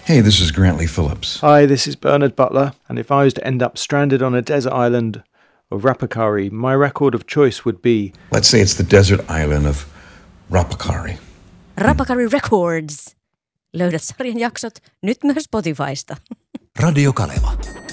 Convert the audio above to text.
Hey, this is Grantley Phillips. Hi, this is Bernard Butler, and if I was to end up stranded on a desert island of Rapakari, my record of choice would be... Let's say it's the desert island of Rapakari. Rapakari Records. Löydät sarjan jaksot nyt myös Spotifysta. Radio Kaleva.